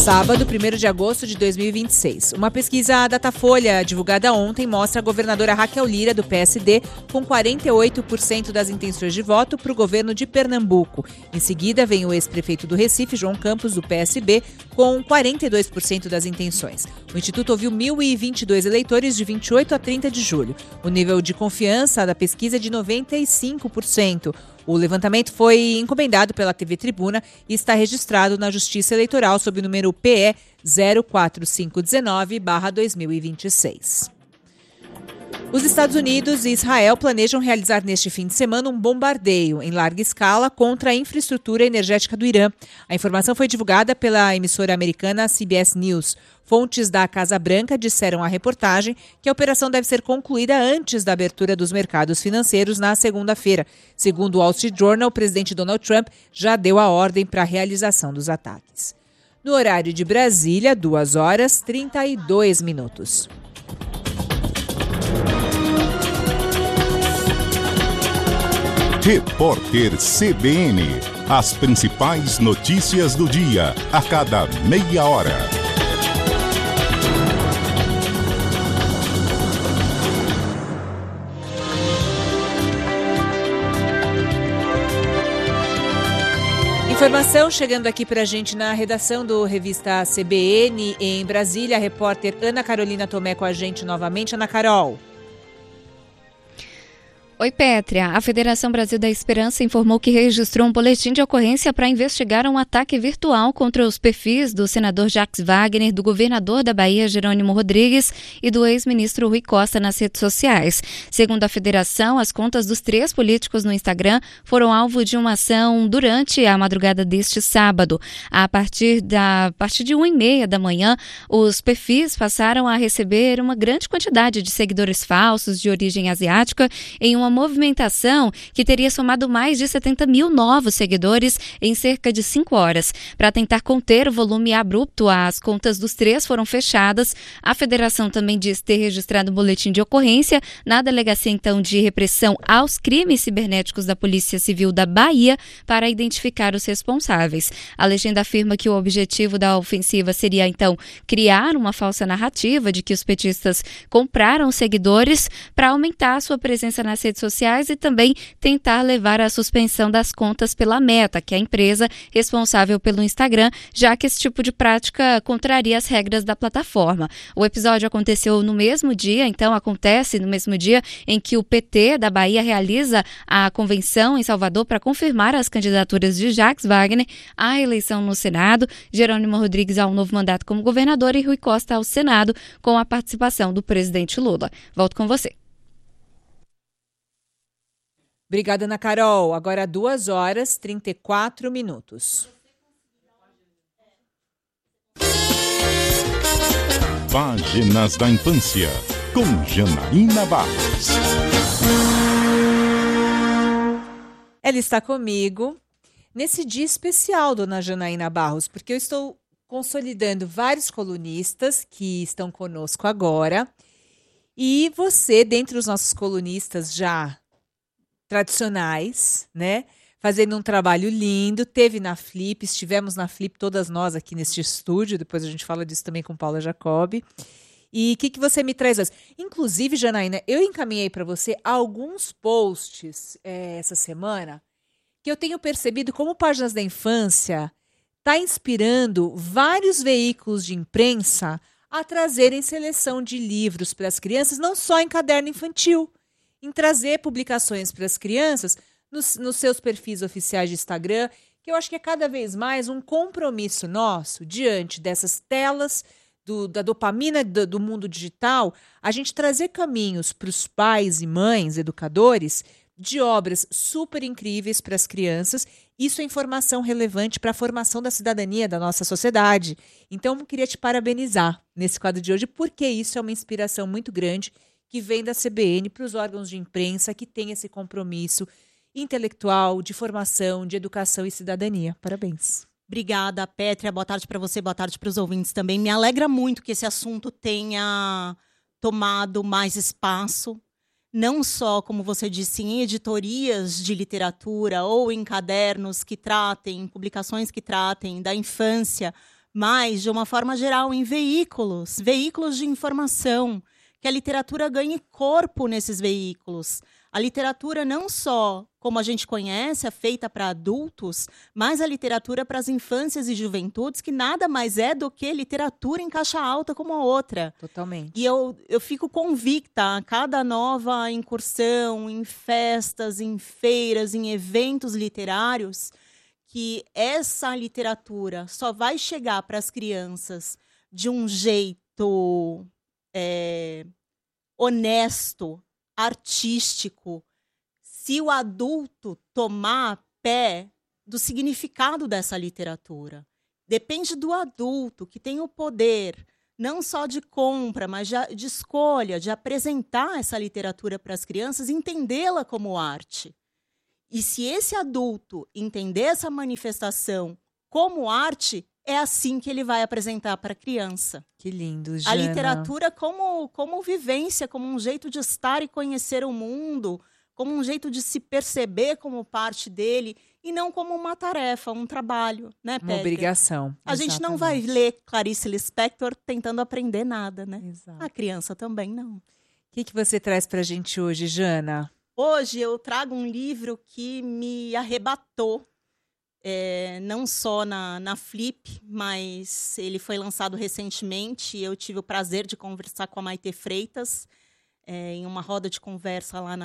Sábado, 1º de agosto de 2026. Uma pesquisa Datafolha divulgada ontem mostra a governadora Raquel Lira, do PSD, com 48% das intenções de voto para o governo de Pernambuco. Em seguida, vem o ex-prefeito do Recife, João Campos, do PSB, com 42% das intenções. O Instituto ouviu 1.022 eleitores de 28 a 30 de julho. O nível de confiança da pesquisa é de 95%. O levantamento foi encomendado pela TV Tribuna e está registrado na Justiça Eleitoral sob o número PE 04519/2026. Os Estados Unidos e Israel planejam realizar neste fim de semana um bombardeio em larga escala contra a infraestrutura energética do Irã. A informação foi divulgada pela emissora americana CBS News. Fontes da Casa Branca disseram à reportagem que a operação deve ser concluída antes da abertura dos mercados financeiros na segunda-feira. Segundo o Wall Street Journal, o presidente Donald Trump já deu a ordem para a realização dos ataques. No horário de Brasília, 2h32. Repórter CBN. As principais notícias do dia, a cada meia hora. Informação chegando aqui para a gente na redação do Revista CBN em Brasília. A repórter Ana Carolina Tomé com a gente novamente. Ana Carol. Oi, Pétria. A Federação Brasil da Esperança informou que registrou um boletim de ocorrência para investigar um ataque virtual contra os perfis do senador Jacques Wagner, do governador da Bahia, Jerônimo Rodrigues, e do ex-ministro Rui Costa nas redes sociais. Segundo a Federação, as contas dos 3 políticos no Instagram foram alvo de uma ação durante a madrugada deste sábado. A partir de 1h30 da manhã, os perfis passaram a receber uma grande quantidade de seguidores falsos de origem asiática em uma movimentação que teria somado mais de 70 mil novos seguidores em cerca de 5 horas. Para tentar conter o volume abrupto, as contas dos 3 foram fechadas. A federação também diz ter registrado um boletim de ocorrência na Delegacia, então, de Repressão aos Crimes Cibernéticos da Polícia Civil da Bahia para identificar os responsáveis. A legenda afirma que o objetivo da ofensiva seria, então, criar uma falsa narrativa de que os petistas compraram seguidores para aumentar a sua presença nas redes sociais e também tentar levar à suspensão das contas pela Meta, que é a empresa responsável pelo Instagram, já que esse tipo de prática contraria as regras da plataforma. O episódio acontece no mesmo dia em que o PT da Bahia realiza a convenção em Salvador para confirmar as candidaturas de Jacques Wagner à eleição no Senado, Jerônimo Rodrigues ao novo mandato como governador e Rui Costa ao Senado, com a participação do presidente Lula. Volto com você. Obrigada, Ana Carol. Agora 2h34. Páginas da Infância, com Janaína Barros. Ela está comigo nesse dia especial, dona Janaína Barros, porque eu estou consolidando vários colunistas que estão conosco agora. E você, dentre os nossos colunistas já tradicionais, né? Fazendo um trabalho lindo, estivemos na Flip, todas nós aqui neste estúdio, depois a gente fala disso também com Paula Jacobi. E o que você me traz hoje? Inclusive, Janaína, eu encaminhei para você alguns posts essa semana que eu tenho percebido como Páginas da Infância está inspirando vários veículos de imprensa a trazerem seleção de livros para as crianças, não só em caderno infantil, em trazer publicações para as crianças nos seus perfis oficiais de Instagram, que eu acho que é cada vez mais um compromisso nosso diante dessas telas da dopamina do mundo digital, a gente trazer caminhos para os pais e mães, educadores, de obras super incríveis para as crianças. Isso é informação relevante para a formação da cidadania da nossa sociedade. Então, eu queria te parabenizar nesse quadro de hoje, porque isso é uma inspiração muito grande que vem da CBN para os órgãos de imprensa que têm esse compromisso intelectual, de formação, de educação e cidadania. Parabéns. Obrigada, Pétria. Boa tarde para você, boa tarde para os ouvintes também. Me alegra muito que esse assunto tenha tomado mais espaço, não só, como você disse, em editorias de literatura ou em cadernos que tratem, publicações que tratem da infância, mas de uma forma geral em veículos de informação, que a literatura ganhe corpo nesses veículos. A literatura não só, como a gente conhece, é feita para adultos, mas a literatura para as infâncias e juventudes, que nada mais é do que literatura em caixa alta como a outra. Totalmente. E eu fico convicta a cada nova incursão em festas, em feiras, em eventos literários, que essa literatura só vai chegar para as crianças de um jeito honesto, artístico, se o adulto tomar pé do significado dessa literatura. Depende do adulto, que tem o poder, não só de compra, mas de escolha, de apresentar essa literatura para as crianças, entendê-la como arte. E se esse adulto entender essa manifestação como arte, é assim que ele vai apresentar para a criança. Que lindo, Jana. A literatura como vivência, como um jeito de estar e conhecer o mundo, como um jeito de se perceber como parte dele, e não como uma tarefa, um trabalho, né, Pétria? Uma obrigação. A gente não vai ler Clarice Lispector tentando aprender nada, né? Exato. A criança também não. O que você traz para a gente hoje, Jana? Hoje eu trago um livro que me arrebatou, não só na Flip, mas ele foi lançado recentemente. Eu tive o prazer de conversar com a Maitê Freitas em uma roda de conversa lá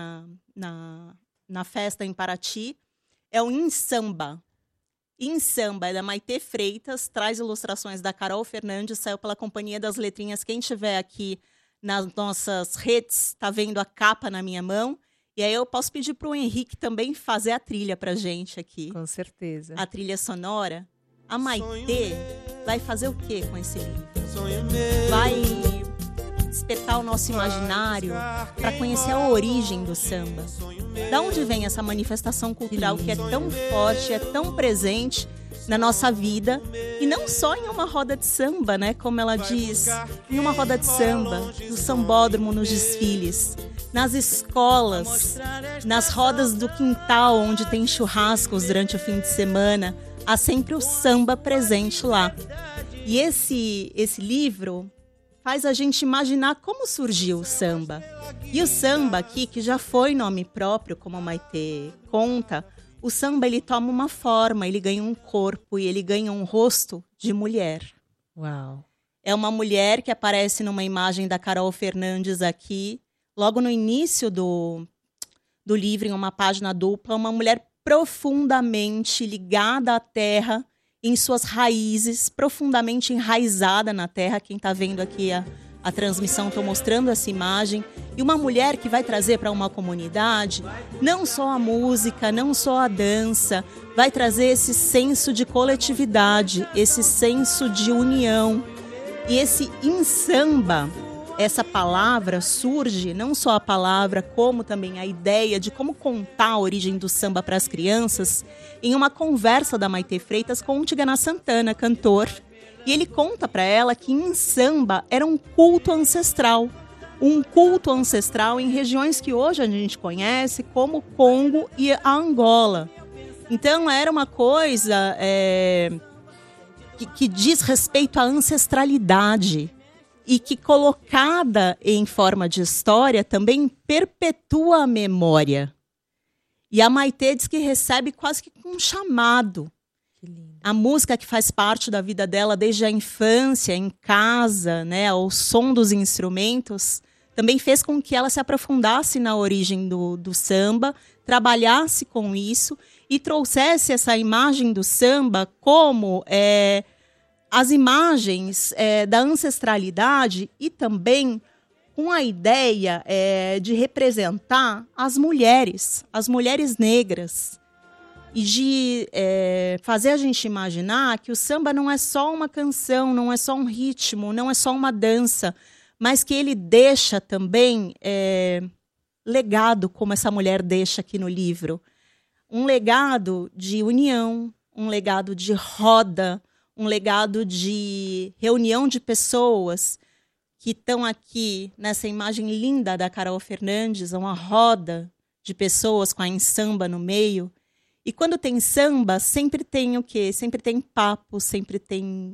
na festa em Paraty. É o Em Samba. Em Samba é da Maitê Freitas, traz ilustrações da Carol Fernandes, saiu pela Companhia das Letrinhas. Quem estiver aqui nas nossas redes está vendo a capa na minha mão. E aí eu posso pedir para o Henrique também fazer a trilha para a gente aqui. Com certeza. A trilha sonora. A Maitê vai fazer o quê com esse livro? Vai despertar o nosso imaginário para conhecer a origem do samba. Da onde vem essa manifestação cultural que é tão forte, é tão presente na nossa vida, e não só em uma roda de samba, né? Como ela diz, em uma roda de samba, no sambódromo, nos desfiles, nas escolas, nas rodas do quintal, onde tem churrascos durante o fim de semana, há sempre o samba presente lá. E esse livro faz a gente imaginar como surgiu o samba. E o samba aqui, que já foi nome próprio, como a Maitê conta, o samba ele toma uma forma, ele ganha um corpo e ele ganha um rosto de mulher. Uau! É uma mulher que aparece numa imagem da Carol Fernandes aqui, logo no início do livro, em uma página dupla, uma mulher profundamente ligada à terra, em suas raízes, profundamente enraizada na terra. Quem está vendo aqui a transmissão, estou mostrando essa imagem. E uma mulher que vai trazer para uma comunidade não só a música, não só a dança, vai trazer esse senso de coletividade, esse senso de união. E esse Em Samba, essa palavra surge, não só a palavra, como também a ideia de como contar a origem do samba para as crianças, em uma conversa da Maitê Freitas com o Tigana Santana, cantor. E ele conta para ela que em samba era um culto ancestral em regiões que hoje a gente conhece como o Congo e a Angola. Então era uma coisa que diz respeito à ancestralidade e que, colocada em forma de história, também perpetua a memória. E a Maitê diz que recebe quase que um chamado. Que lindo. A música que faz parte da vida dela desde a infância, em casa, né, ao som dos instrumentos, também fez com que ela se aprofundasse na origem do samba, trabalhasse com isso e trouxesse essa imagem do samba como as imagens da ancestralidade e também com a ideia de representar as mulheres negras. E de fazer a gente imaginar que o samba não é só uma canção, não é só um ritmo, não é só uma dança, mas que ele deixa também legado, como essa mulher deixa aqui no livro. Um legado de união, um legado de roda, um legado de reunião de pessoas que estão aqui nessa imagem linda da Carol Fernandes, uma roda de pessoas com a Em Samba no meio. E quando tem samba, sempre tem o quê? Sempre tem papo, sempre tem,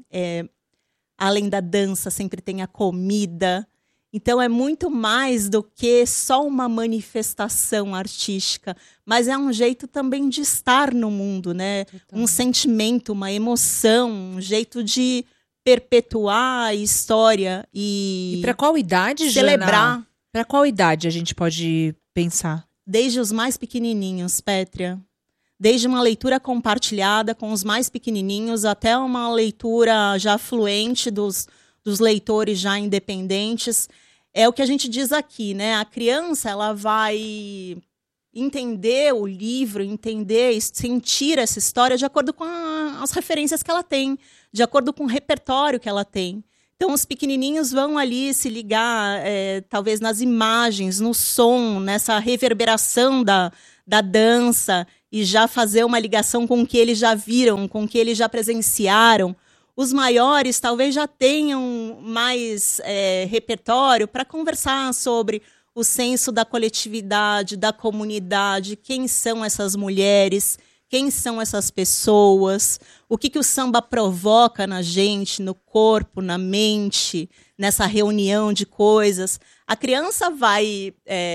além da dança, sempre tem a comida. Então é muito mais do que só uma manifestação artística, mas é um jeito também de estar no mundo, né? Um sentimento, uma emoção, um jeito de perpetuar a história e para qual idade, celebrar. Para qual idade a gente pode pensar? Desde os mais pequenininhos, Pétria. Desde uma leitura compartilhada com os mais pequenininhos até uma leitura já fluente dos leitores já independentes. É o que a gente diz aqui, né? A criança, ela vai entender o livro, entender, sentir essa história de acordo com as referências que ela tem, de acordo com o repertório que ela tem. Então, os pequenininhos vão ali se ligar, talvez nas imagens, no som, nessa reverberação da dança, e já fazer uma ligação com o que eles já viram, com o que eles já presenciaram. Os maiores talvez já tenham mais repertório para conversar sobre o senso da coletividade, da comunidade, quem são essas mulheres, quem são essas pessoas, o que o samba provoca na gente, no corpo, na mente, nessa reunião de coisas. A criança vai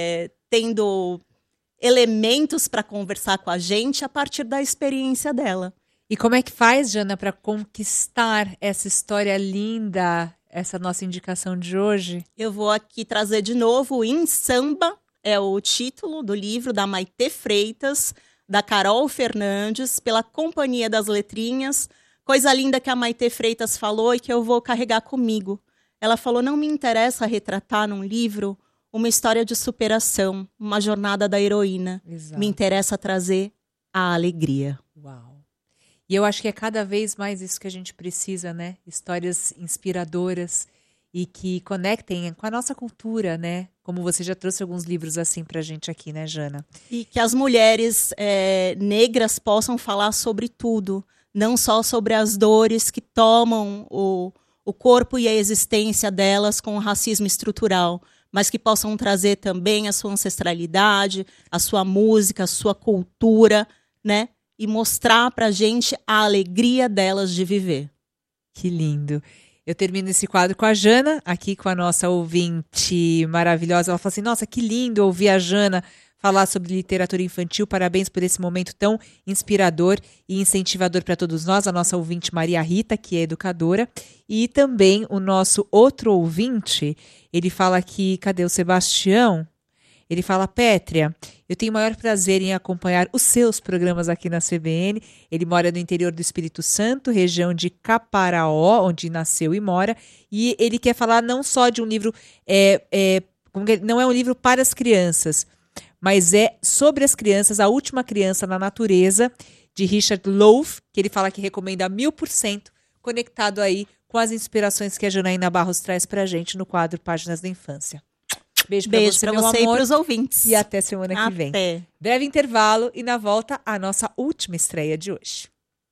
tendo elementos para conversar com a gente a partir da experiência dela. E como é que faz, Jana, para conquistar essa história linda, essa nossa indicação de hoje? Eu vou aqui trazer de novo Em Samba, é o título do livro da Maitê Freitas, da Carol Fernandes, pela Companhia das Letrinhas. Coisa linda que a Maitê Freitas falou e que eu vou carregar comigo. Ela falou, não me interessa retratar num livro uma história de superação, uma jornada da heroína. Exato. Me interessa trazer a alegria. Uau! E eu acho que é cada vez mais isso que a gente precisa, né? Histórias inspiradoras e que conectem com a nossa cultura, né? Como você já trouxe alguns livros assim pra gente aqui, né, Jana? E que as mulheres negras possam falar sobre tudo, não só sobre as dores que tomam o corpo e a existência delas com o racismo estrutural, mas que possam trazer também a sua ancestralidade, a sua música, a sua cultura, né? E mostrar pra gente a alegria delas de viver. Que lindo. Eu termino esse quadro com a Jana, aqui com a nossa ouvinte maravilhosa. Ela fala assim, nossa, que lindo ouvir a Jana falar sobre literatura infantil. Parabéns por esse momento tão inspirador e incentivador para todos nós. A nossa ouvinte Maria Rita, que é educadora. E também o nosso outro ouvinte, ele fala aqui, cadê o Sebastião? Ele fala, Pétria, eu tenho o maior prazer em acompanhar os seus programas aqui na CBN. Ele mora no interior do Espírito Santo, região de Caparaó, onde nasceu e mora. E ele quer falar não só de um livro, não é um livro para as crianças, mas é sobre as crianças, A Última Criança na Natureza, de Richard Louv, que ele fala que recomenda 1000%, conectado aí com as inspirações que a Janaína Barros traz pra gente no quadro Páginas da Infância. Beijo pra você, meu amor, e para os ouvintes. E até semana que vem. Breve intervalo e na volta a nossa última estreia de hoje.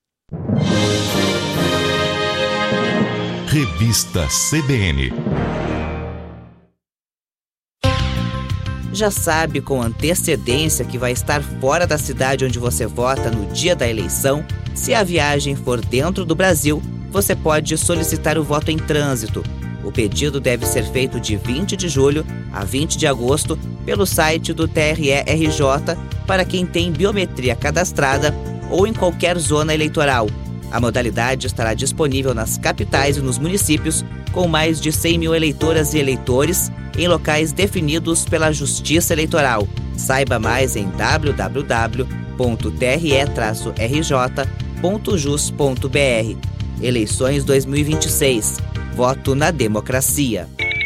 Revista CBN. Já sabe com antecedência que vai estar fora da cidade onde você vota no dia da eleição? Se a viagem for dentro do Brasil, você pode solicitar o voto em trânsito. O pedido deve ser feito de 20 de julho a 20 de agosto pelo site do TRE-RJ para quem tem biometria cadastrada ou em qualquer zona eleitoral. A modalidade estará disponível nas capitais e nos municípios com mais de 100 mil eleitoras e eleitores em locais definidos pela Justiça Eleitoral. Saiba mais em www.tre-rj.jus.br. Eleições 2026. Voto na democracia.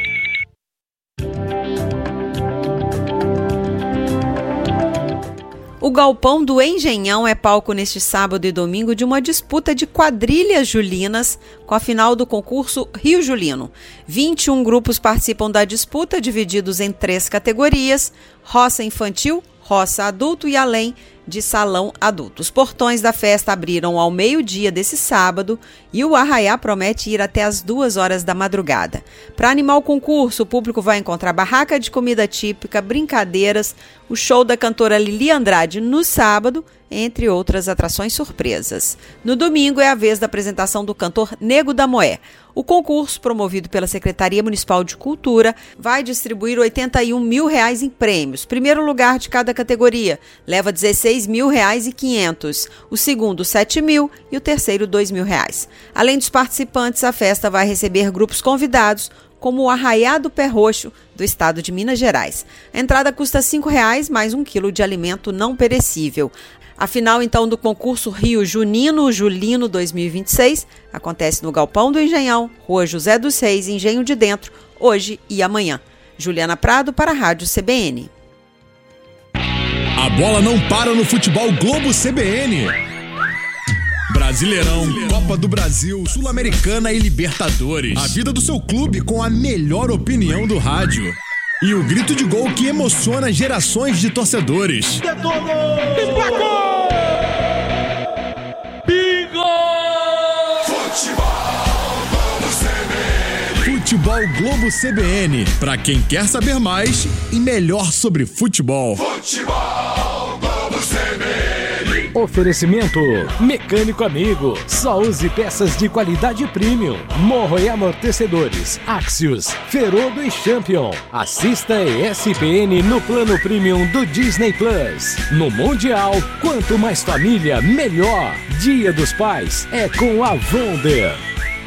O Galpão do Engenhão é palco neste sábado e domingo de uma disputa de quadrilhas julinas com a final do concurso Rio Julino. 21 grupos participam da disputa, divididos em 3 categorias: roça infantil, roça adulto e além, de salão adulto. Os portões da festa abriram ao meio-dia desse sábado e o arraiá promete ir até as 2 horas da madrugada. Para animar o concurso, o público vai encontrar barraca de comida típica, brincadeiras, o show da cantora Lili Andrade no sábado, entre outras atrações surpresas. No domingo é a vez da apresentação do cantor Nego da Moé. O concurso, promovido pela Secretaria Municipal de Cultura, vai distribuir R$81 mil em prêmios. Primeiro lugar de cada categoria leva R$16.500, o segundo R$7 mil e o terceiro R$2 mil. Além dos participantes, a festa vai receber grupos convidados, como o Arraiá do Pé Roxo, do estado de Minas Gerais. A entrada custa R$5 mais 1 quilo de alimento não perecível. A final, então, do concurso Rio Junino Julino 2026 acontece no Galpão do Engenhão, Rua José dos Reis, Engenho de Dentro, hoje e amanhã. Juliana Prado para a Rádio CBN. A bola não para no futebol Globo CBN. Brasileirão, Copa do Brasil, Sul-Americana e Libertadores. A vida do seu clube com a melhor opinião do rádio. E o grito de gol que emociona gerações de torcedores. Detonou! Emplacou! Bingo! Futebol Globo CBN. Pra quem quer saber mais e melhor sobre futebol. Futebol Globo CBN. Oferecimento Mecânico Amigo. Só use peças de qualidade premium. Morro e amortecedores. Axios, Ferodo e Champion. Assista ESPN no plano premium do Disney Plus. No Mundial, quanto mais família, melhor. Dia dos Pais é com a Wonder.